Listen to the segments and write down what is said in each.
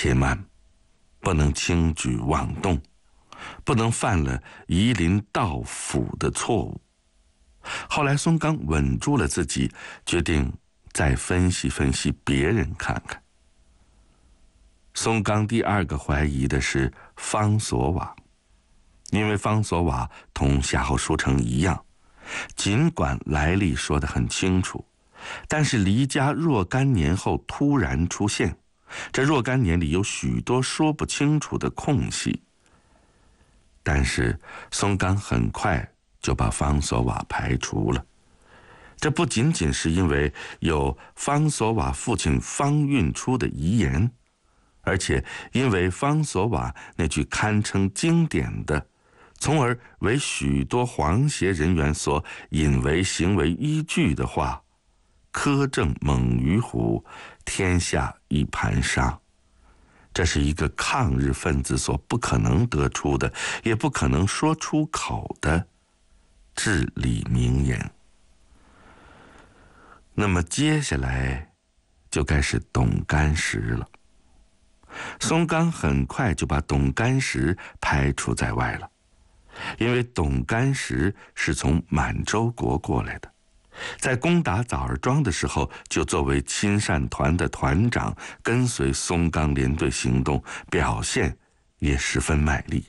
且慢，不能轻举妄动，不能犯了夷陵盗斧的错误。后来松冈稳住了自己，决定再分析分析别人看看。松冈第二个怀疑的是方索瓦，因为方索瓦同夏后书城一样，尽管来历说得很清楚，但是离家若干年后突然出现，这若干年里有许多说不清楚的空隙。但是松冈很快就把方索瓦排除了，这不仅仅是因为有方索瓦父亲方运初的遗言，而且因为方索瓦那句堪称经典的，从而为许多皇协人员所引为行为依据的话：苛政猛于虎，天下一盘沙。这是一个抗日分子所不可能得出的，也不可能说出口的至理名言。那么接下来就该是董干石了。松冈很快就把董干石排除在外了，因为董干石是从满洲国过来的，在攻打枣儿庄的时候就作为亲善团的团长跟随松冈联队行动，表现也十分卖力。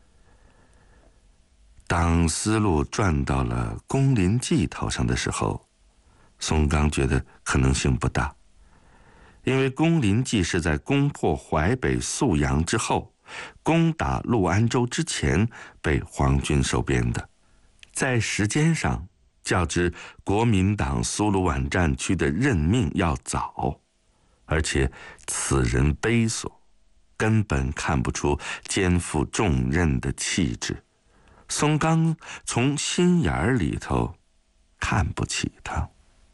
当思路转到了宫林纪头上的时候，松冈觉得可能性不大，因为宫林纪是在攻破淮北宿阳之后，攻打陆安州之前被皇军收编的，在时间上较之国民党苏鲁皖战区的任命要早，而且此人卑琐，根本看不出肩负重任的气质。松冈从心眼里头看不起他。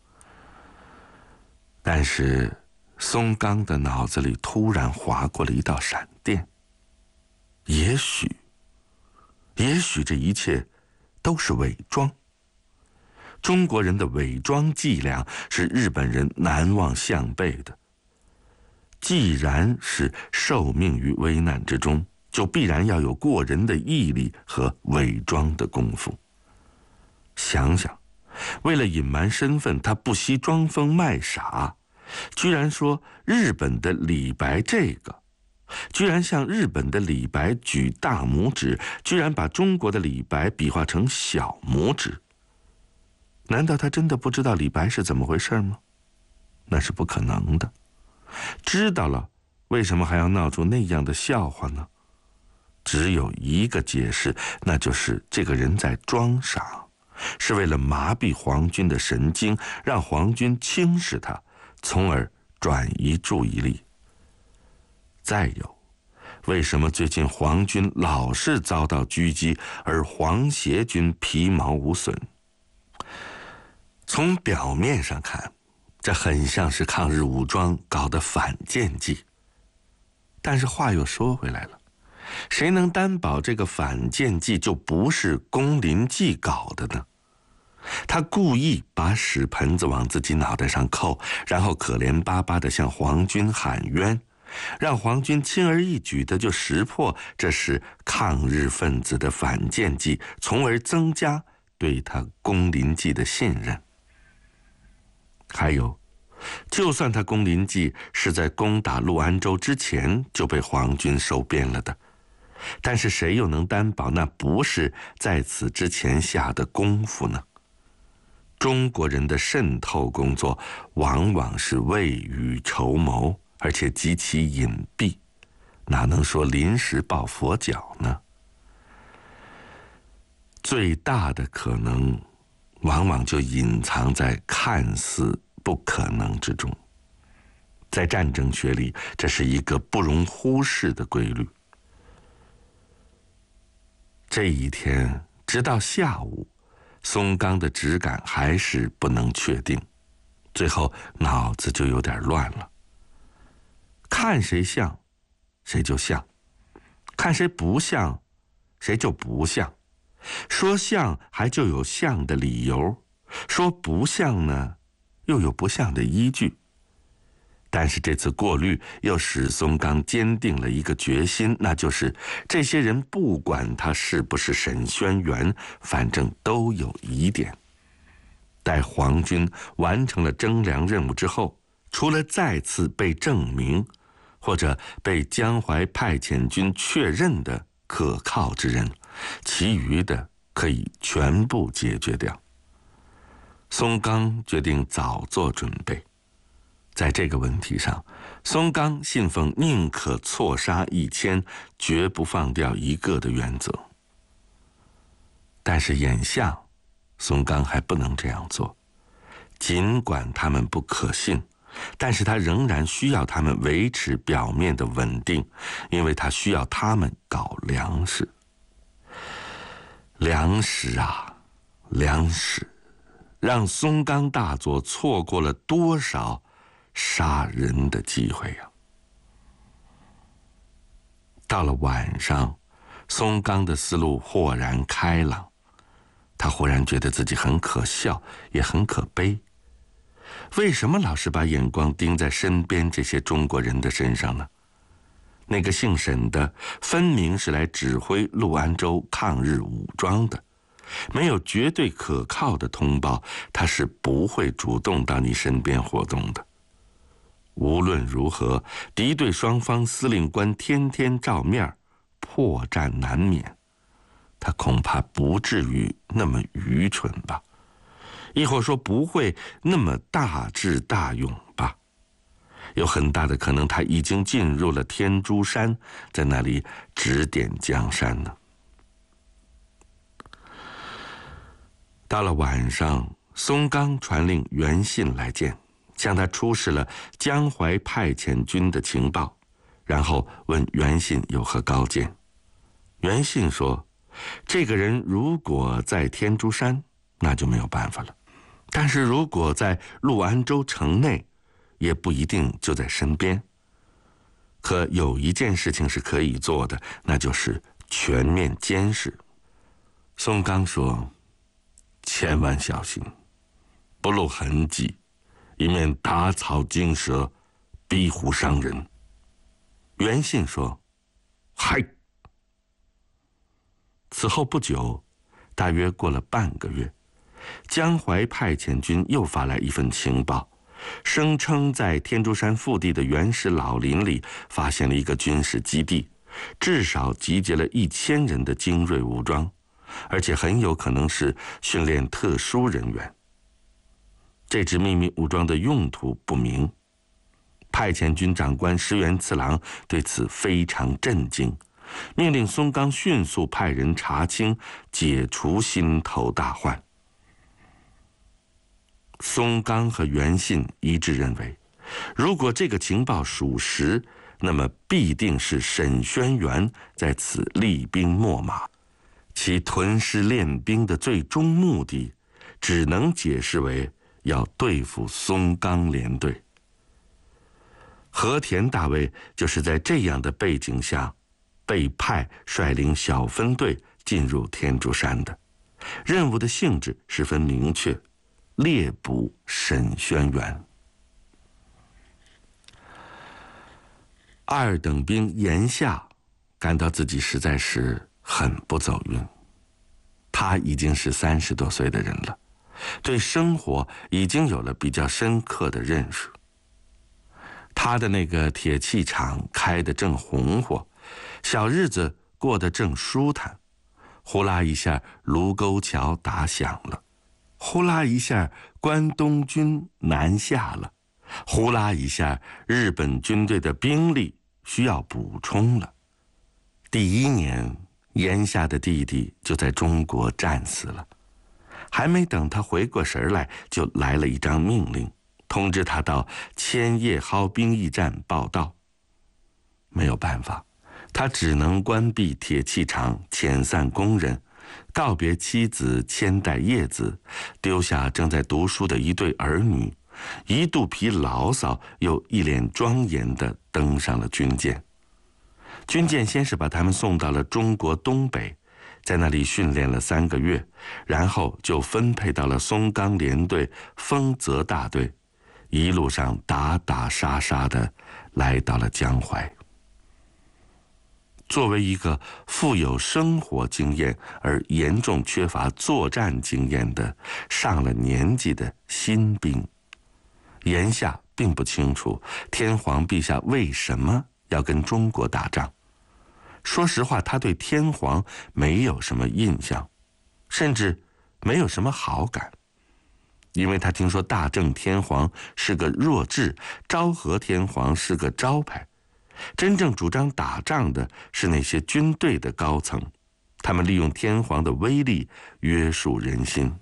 但是松冈的脑子里突然划过了一道闪电，也许这一切都是伪装。中国人的伪装伎俩是日本人难忘项背的。既然是受命于危难之中，就必然要有过人的毅力和伪装的功夫。想想，为了隐瞒身份，他不惜装疯卖傻，居然说日本的李白这个，居然向日本的李白举大拇指，居然把中国的李白比划成小拇指。难道他真的不知道李白是怎么回事吗？那是不可能的。知道了，为什么还要闹出那样的笑话呢？只有一个解释，那就是这个人在装傻，是为了麻痹皇军的神经，让皇军轻视他，从而转移注意力。再有，为什么最近皇军老是遭到狙击，而皇协军皮毛无损？从表面上看，这很像是抗日武装搞的反间计。但是话又说回来了，谁能担保这个反间计就不是宫林纪搞的呢？他故意把屎盆子往自己脑袋上扣，然后可怜巴巴地向皇军喊冤，让皇军轻而易举地就识破这是抗日分子的反间计，从而增加对他宫林纪的信任。还有，就算他宫林纪是在攻打陆安州之前就被皇军收编了的，但是谁又能担保那不是在此之前下的功夫呢？中国人的渗透工作往往是未雨绸缪，而且极其隐蔽，哪能说临时抱佛脚呢？最大的可能往往就隐藏在看似不可能之中。在战争学里，这是一个不容忽视的规律。这一天直到下午，松冈的直感还是不能确定，最后脑子就有点乱了。看谁像谁就像，看谁不像谁就不像，说像还就有像的理由，说不像呢又有不像的依据。 但是这次过滤又使松冈坚定了一个决心，那就是这些人不管他是不是沈轩辕，反正都有疑点。待皇军完成了征粮任务之后，除了再次被证明或者被江淮派遣军确认的可靠之人，其余的可以全部解决掉。松冈决定早做准备。在这个问题上，松冈信奉宁可错杀1000，绝不放掉一个的原则。但是眼下，松冈还不能这样做。尽管他们不可信，但是他仍然需要他们维持表面的稳定，因为他需要他们搞粮食。粮食啊，粮食，让松冈大佐错过了多少杀人的机会呀！到了晚上，松冈的思路豁然开朗，他忽然觉得自己很可笑，也很可悲。为什么老是把眼光盯在身边这些中国人的身上呢？那个姓沈的，分明是来指挥陆安州抗日武装的，没有绝对可靠的通报，他是不会主动到你身边活动的。无论如何，敌对双方司令官天天照面，破绽难免。他恐怕不至于那么愚蠢吧，亦或说不会那么大智大勇吧。有很大的可能他已经进入了天竺山，在那里指点江山呢。到了晚上，松冈传令袁信来见，向他出示了江淮派遣军的情报，然后问袁信有何高见。袁信说，这个人如果在天竺山，那就没有办法了，但是如果在陆安州城内，也不一定就在身边。可有一件事情是可以做的，那就是全面监视。松冈说，千万小心，不露痕迹，以免打草惊蛇，逼虎伤人。袁信说，嗨。此后不久，大约过了半个月，江淮派遣军又发来一份情报，声称在天竺山腹地的原始老林里发现了一个军事基地，至少集结了1000人的精锐武装，而且很有可能是训练特殊人员。这支秘密武装的用途不明，派遣军长官石原次郎对此非常震惊，命令松冈迅速派人查清，解除心头大患。松冈和袁信一致认为，如果这个情报属实，那么必定是沈轩辕在此厉兵秣马，其屯师练兵的最终目的，只能解释为要对付松冈联队。和田大尉就是在这样的背景下，被派率领小分队进入天竺山的。任务的性质十分明确，猎捕沈轩辕。二等兵严夏感到自己实在是很不走运。他已经是30多岁的人了，对生活已经有了比较深刻的认识。他的那个铁器厂开得正红火，小日子过得正舒坦，呼啦一下卢沟桥打响了，呼啦一下关东军南下了，呼啦一下日本军队的兵力需要补充了。第1年，严夏的弟弟就在中国战死了，还没等他回过神来，就来了一张命令，通知他到千叶蒿兵役站报到。没有办法，他只能关闭铁器厂，遣散工人，告别妻子千代叶子，丢下正在读书的一对儿女，一肚皮牢骚，又一脸庄严地登上了军舰。军舰先是把他们送到了中国东北，在那里训练了3个月，然后就分配到了松冈联队丰泽大队， 一路上打打杀杀的来到了江淮。作为一个富有生活经验而严重缺乏作战经验的上了年纪的新兵，眼下并不清楚天皇陛下为什么要跟中国打仗。说实话，他对天皇没有什么印象，甚至没有什么好感，因为他听说大正天皇是个弱智，昭和天皇是个招牌。真正主张打仗的是那些军队的高层，他们利用天皇的威力约束人心。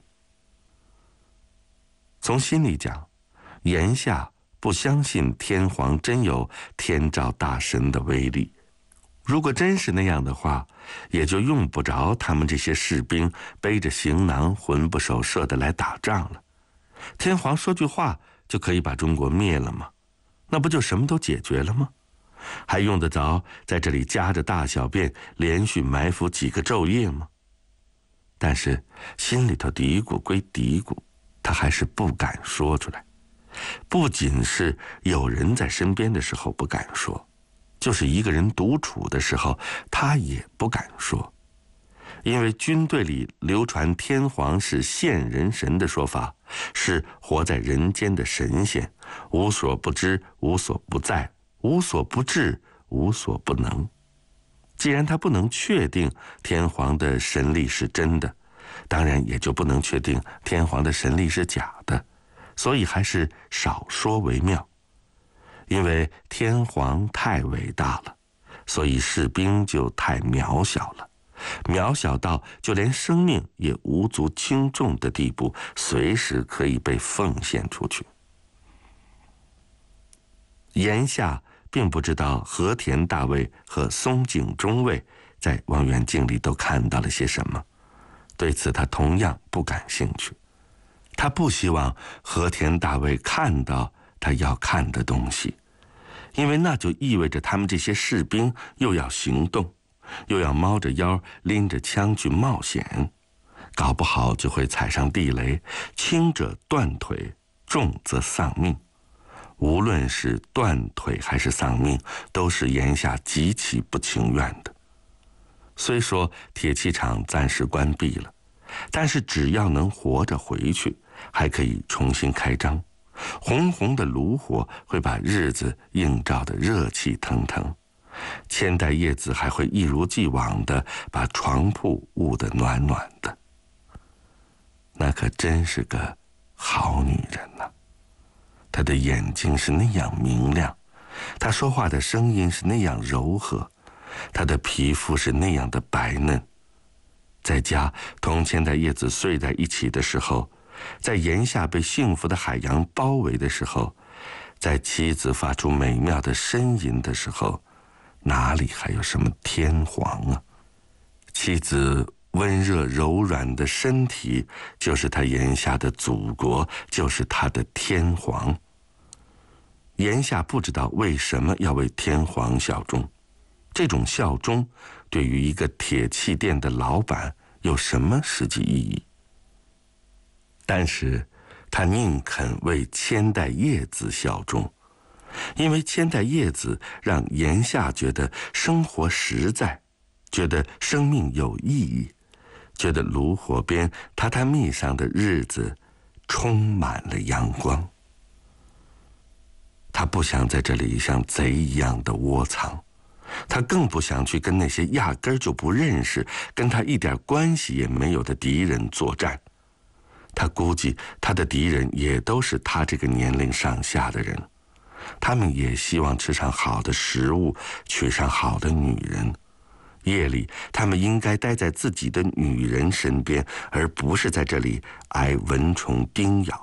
从心里讲，言下不相信天皇真有天照大神的威力。如果真是那样的话，也就用不着他们这些士兵背着行囊魂不守舍的来打仗了。天皇说句话就可以把中国灭了吗？那不就什么都解决了吗？还用得着在这里夹着大小便连续埋伏几个昼夜吗？但是心里头嘀咕归嘀咕，他还是不敢说出来。不仅是有人在身边的时候不敢说，就是一个人独处的时候他也不敢说。因为军队里流传天皇是现人神的说法，是活在人间的神仙，无所不知，无所不在，无所不至，无所不能。既然他不能确定天皇的神力是真的，当然也就不能确定天皇的神力是假的，所以还是少说为妙。因为天皇太伟大了，所以士兵就太渺小了，渺小到就连生命也无足轻重的地步，随时可以被奉献出去。言下并不知道和田大尉和松井中尉在望远镜里都看到了些什么，对此他同样不感兴趣。他不希望和田大尉看到他要看的东西，因为那就意味着他们这些士兵又要行动，又要猫着腰拎着枪去冒险，搞不好就会踩上地雷，轻者断腿，重则丧命。无论是断腿还是丧命，都是言下极其不情愿的。虽说铁器厂暂时关闭了，但是只要能活着回去，还可以重新开张。红红的炉火会把日子映照得热气腾腾，千代叶子还会一如既往地把床铺捂得暖暖的。那可真是个好女人呐！她的眼睛是那样明亮，她说话的声音是那样柔和，她的皮肤是那样的白嫩。在家同千代叶子睡在一起的时候，在檐下被幸福的海洋包围的时候，在妻子发出美妙的呻吟的时候，哪里还有什么天皇啊？妻子温热柔软的身体就是他檐下的祖国，就是他的天皇。檐下不知道为什么要为天皇效忠，这种效忠对于一个铁器店的老板有什么实际意义？但是他宁肯为千代叶子效忠，因为千代叶子让檐下觉得生活实在，觉得生命有意义，觉得炉火边榻榻米上的日子充满了阳光。他不想在这里像贼一样的窝藏，他更不想去跟那些压根儿就不认识，跟他一点关系也没有的敌人作战。他估计他的敌人也都是他这个年龄上下的人，他们也希望吃上好的食物，娶上好的女人。夜里他们应该待在自己的女人身边，而不是在这里挨蚊虫叮咬。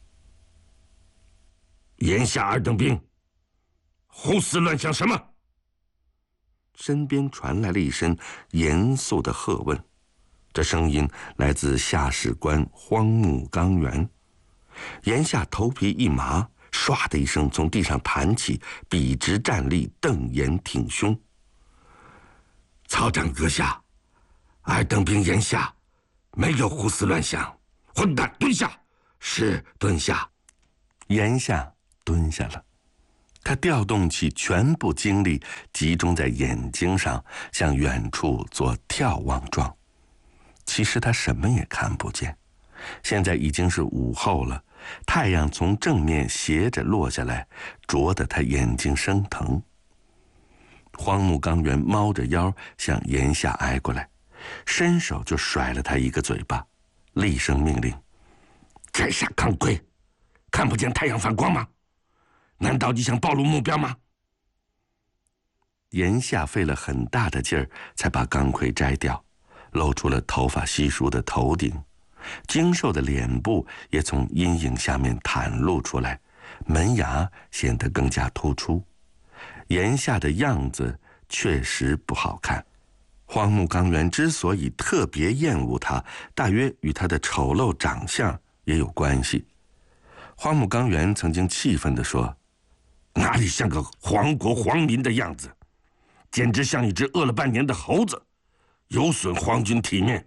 眼下二等兵，胡思乱想什么？ 身边传来了一声严肃的喝问，这声音来自下士官荒木刚元。檐下头皮一麻，唰的一声从地上弹起，笔直站立，瞪眼挺胸。 曹长阁下，二等兵檐下没有胡思乱想。混蛋，蹲下！是蹲下。 炎夏蹲下了，他调动起全部精力，集中在眼睛上，向远处做眺望状。其实他什么也看不见，现在已经是午后了，太阳从正面斜着落下来，灼得他眼睛生疼。荒木刚元猫着腰向炎夏挨过来，伸手就甩了他一个嘴巴，厉声命令： 在下看龟，看不见太阳反光吗？难道你想暴露目标吗？ 炎夏费了很大的劲儿才把钢盔摘掉，露出了头发稀疏的头顶，精瘦的脸部也从阴影下面袒露出来，门牙显得更加突出。炎夏的样子确实不好看，荒木刚元之所以特别厌恶他，大约与他的丑陋长相也有关系。荒木刚元曾经气愤地说： 哪里像个皇国皇民的样子，简直像一只饿了半年的猴子，有损皇军体面。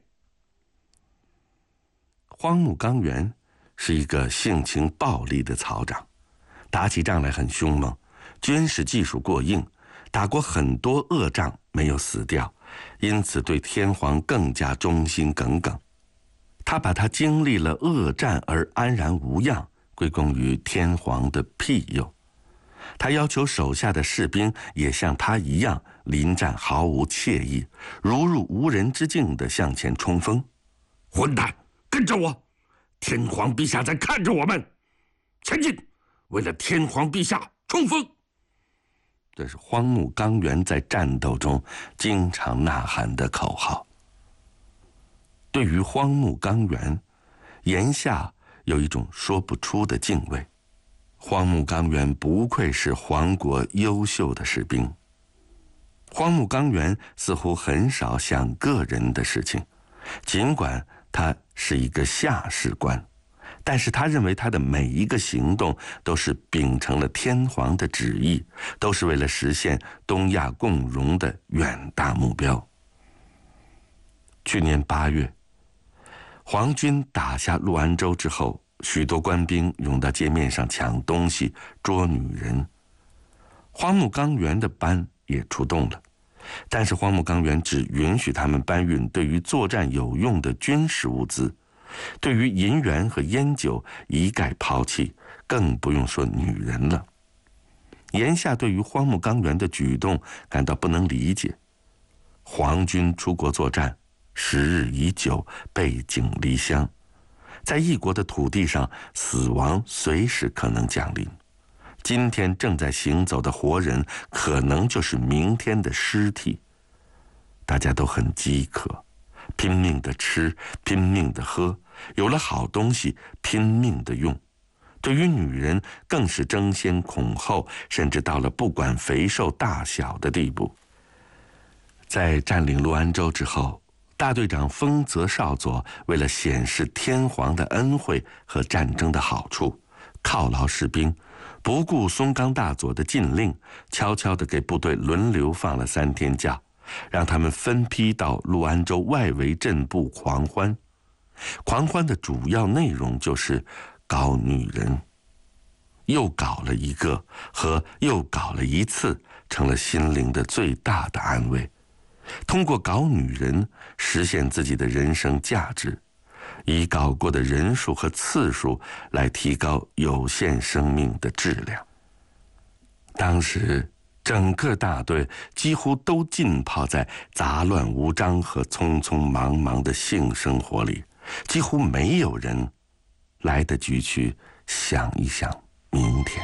荒木刚元是一个性情暴戾的曹长，打起仗来很凶猛，军事技术过硬，打过很多恶仗没有死掉，因此对天皇更加忠心耿耿。他把他经历了恶战而安然无恙归功于天皇的庇佑。他要求手下的士兵也像他一样临战毫无怯意，如入无人之境地向前冲锋。 混蛋，跟着我！天皇陛下在看着我们，前进！为了天皇陛下冲锋！ 这是荒木刚元在战斗中经常呐喊的口号。对于荒木刚元，炎夏有一种说不出的敬畏。荒木刚元不愧是皇国优秀的士兵。荒木刚元似乎很少想个人的事情，尽管他是一个下士官，但是他认为他的每一个行动都是秉承了天皇的旨意，都是为了实现东亚共荣的远大目标。去年8月，皇军打下陆安州之后，许多官兵涌到街面上抢东西、捉女人。荒木刚元的班也出动了，但是荒木刚元只允许他们搬运对于作战有用的军事物资，对于银元和烟酒一概抛弃，更不用说女人了。炎夏对于荒木刚元的举动感到不能理解。皇军出国作战，时日已久，背井离乡，在异国的土地上，死亡随时可能降临。今天正在行走的活人，可能就是明天的尸体。大家都很饥渴，拼命的吃，拼命的喝，有了好东西，拼命的用。对于女人，更是争先恐后，甚至到了不管肥瘦大小的地步。在占领陆安州之后，大队长丰泽少佐为了显示天皇的恩惠和战争的好处，犒劳士兵，不顾松冈大佐的禁令，悄悄地给部队轮流放了3天假，让他们分批到陆安州外围阵部狂欢。狂欢的主要内容就是搞女人，又搞了一个和又搞了一次，成了心灵的最大的安慰。通过搞女人实现自己的人生价值，以搞过的人数和次数来提高有限生命的质量。当时整个大队几乎都浸泡在杂乱无章和匆匆忙忙的性生活里，几乎没有人来得及去想一想明天。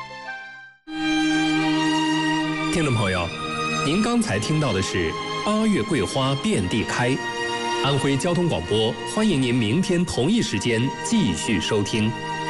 听众朋友，您刚才听到的是8月桂花遍地开。安徽交通广播欢迎您明天同一时间继续收听。